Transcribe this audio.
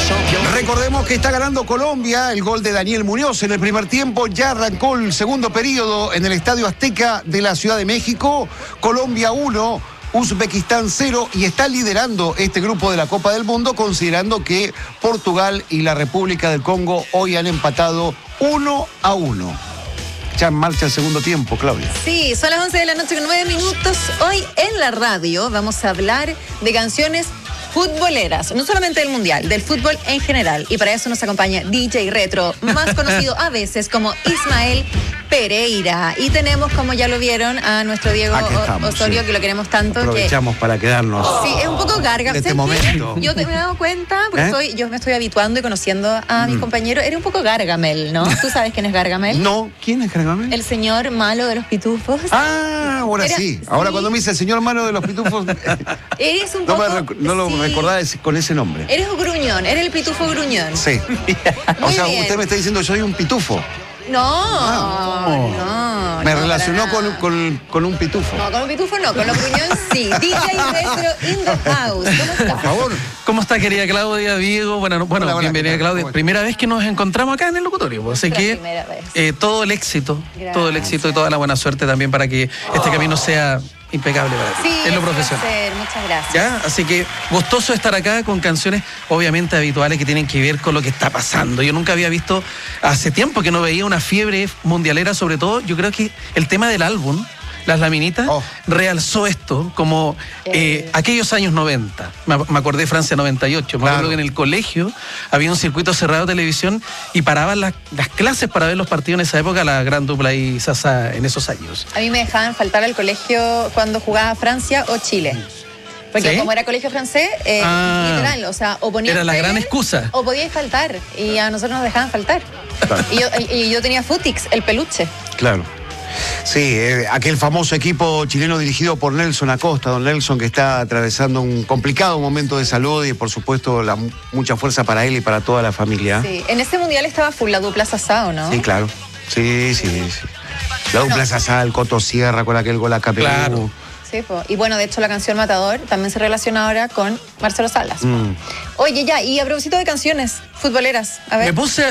Recordemos que está ganando Colombia, el gol de Daniel Muñoz en el primer tiempo. Ya arrancó el segundo periodo en el Estadio Azteca de la Ciudad de México. Colombia 1, Uzbekistán 0, y está liderando este grupo de la Copa del Mundo, considerando que Portugal y la República del Congo hoy han empatado 1-1. Ya en marcha el segundo tiempo, Claudia. Sí, son las 11 de la noche con 9 minutos. Hoy en la radio vamos a hablar de canciones futboleras, no solamente del Mundial, del fútbol en general. Y para eso nos acompaña DJ Retro, más conocido a veces como Ismael Pereira. Y tenemos, como ya lo vieron, a nuestro Diego Osorio, sí, que lo queremos tanto. Aprovechamos para quedarnos. Sí, es un poco Gargamel. En este momento. Yo me he dado cuenta, porque yo me estoy habituando y conociendo a mis compañeros. Eres un poco Gargamel, ¿no? ¿Tú sabes quién es Gargamel? No, ¿quién es Gargamel? El señor malo de los pitufos. Ah, ahora sí. Ahora cuando me dice el señor malo de los pitufos, eres un poco... No lo recordaba con ese nombre. Eres un gruñón, eres el pitufo gruñón. Sí. O sea, bien. Usted me está diciendo que soy un pitufo. No. Me relacionó con un pitufo. No, con un pitufo no, con los gruñón sí. DJ Retro in the house. ¿Cómo está? Por favor. ¿Cómo está, querida Claudia, Diego? Bueno, bienvenida, Claudia. Primera vez que nos encontramos acá en el locutorio. Así que todo el éxito, todo el éxito y toda la buena suerte también para que este camino sea impecable para ti, sí, en lo profesional. Muchas gracias. ¿Ya? Así que gustoso estar acá con canciones obviamente habituales que tienen que ver con lo que está pasando. Yo nunca había visto, hace tiempo que no veía una fiebre mundialera, sobre todo, yo creo que el tema del álbum, Las Laminitas, realzó esto como aquellos años 90. Me acordé de Francia 98. Me acuerdo que en el colegio había un circuito cerrado de televisión y paraban las clases para ver los partidos en esa época, la gran dupla y Sasa en esos años. A mí me dejaban faltar al colegio cuando jugaba Francia o Chile. Porque como era colegio francés, literal, o sea, o ponías era la gran excusa. O podíais faltar, y a nosotros nos dejaban faltar. Claro. Y yo tenía Futix, el peluche. Claro. Sí, aquel famoso equipo chileno dirigido por Nelson Acosta, don Nelson, que está atravesando un complicado momento de salud y por supuesto mucha fuerza para él y para toda la familia. Sí, en ese mundial estaba full la dupla Sasao, ¿no? Sí, claro. Sí. La dupla Sasá, el Coto Sierra con aquel gol a Perú. Claro. Sí, y bueno, de hecho la canción Matador también se relaciona ahora con Marcelo Salas. Oye, ya, y a propósito de canciones futboleras, a ver. Me puse